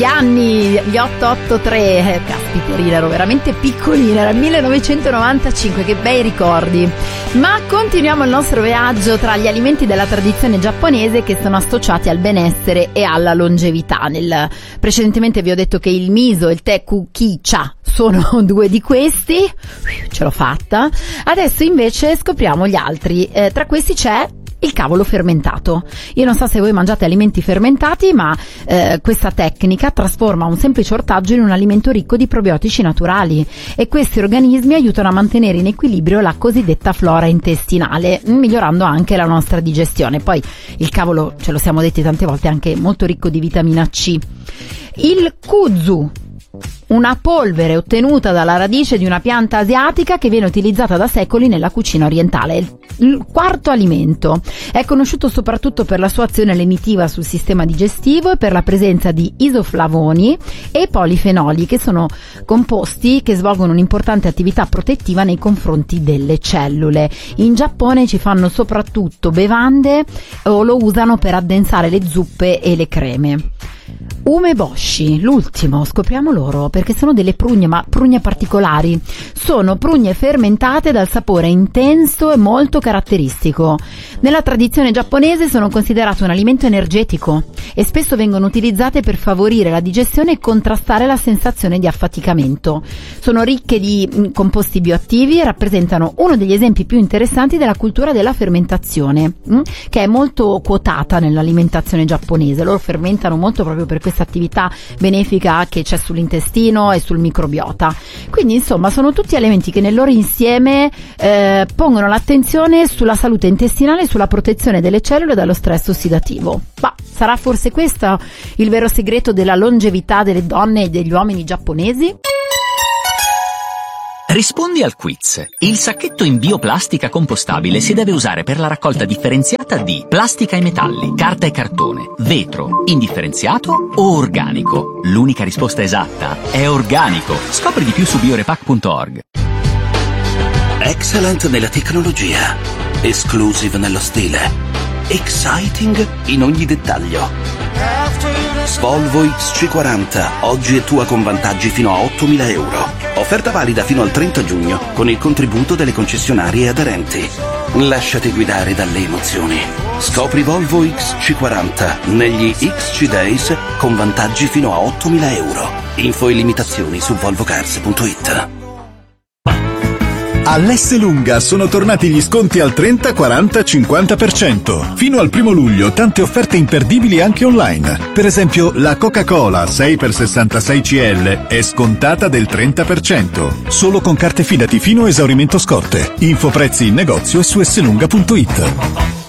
gli anni, gli 883, caspiterina, ero veramente piccolina, era il 1995, che bei ricordi. Ma continuiamo il nostro viaggio tra gli alimenti della tradizione giapponese che sono associati al benessere e alla longevità. Precedentemente vi ho detto che il miso e il tè kukicha sono due di questi, ce l'ho fatta. Adesso invece scopriamo gli altri, tra questi c'è il cavolo fermentato. Io non so se voi mangiate alimenti fermentati, ma questa tecnica trasforma un semplice ortaggio in un alimento ricco di probiotici naturali, e questi organismi aiutano a mantenere in equilibrio la cosiddetta flora intestinale, migliorando anche la nostra digestione. Poi il cavolo, ce lo siamo detti tante volte, è anche molto ricco di vitamina C. Il kuzu, una polvere ottenuta dalla radice di una pianta asiatica che viene utilizzata da secoli nella cucina orientale. Il quarto alimento è conosciuto soprattutto per la sua azione lenitiva sul sistema digestivo e per la presenza di isoflavoni e polifenoli, che sono composti che svolgono un'importante attività protettiva nei confronti delle cellule. In Giappone ci fanno soprattutto bevande o lo usano per addensare le zuppe e le creme. Umeboshi, l'ultimo, scopriamo loro, perché sono delle prugne, ma prugne particolari. Sono prugne fermentate dal sapore intenso e molto caratteristico. Nella tradizione giapponese sono considerate un alimento energetico e spesso vengono utilizzate per favorire la digestione e contrastare la sensazione di affaticamento. Sono ricche di composti bioattivi e rappresentano uno degli esempi più interessanti della cultura della fermentazione, che è molto quotata nell'alimentazione giapponese. Loro fermentano molto proprio per questa attività benefica che c'è sull'intestino e sul microbiota. Quindi insomma sono tutti elementi che nel loro insieme pongono l'attenzione sulla salute intestinale e sulla protezione delle cellule dallo stress ossidativo. Ma sarà forse questo il vero segreto della longevità delle donne e degli uomini giapponesi? Rispondi al quiz. Il sacchetto in bioplastica compostabile si deve usare per la raccolta differenziata di plastica e metalli, carta e cartone, vetro, indifferenziato o organico. L'unica risposta esatta è organico. Scopri di più su biorepack.org. Excellent nella tecnologia, exclusive nello stile, exciting in ogni dettaglio. Volvo XC40, oggi è tua con vantaggi fino a 8.000 euro. Offerta valida fino al 30 giugno con il contributo delle concessionarie aderenti. Lasciati guidare dalle emozioni. Scopri Volvo XC40 negli XC Days con vantaggi fino a 8.000 euro. Info e limitazioni su volvocars.it. All'Esselunga sono tornati gli sconti al 30, 40, 50%. Fino al 1 luglio tante offerte imperdibili anche online. Per esempio la Coca-Cola 6x66 CL è scontata del 30%. Solo con carte Fidati fino a esaurimento scorte. Info prezzi in negozio e su esselunga.it.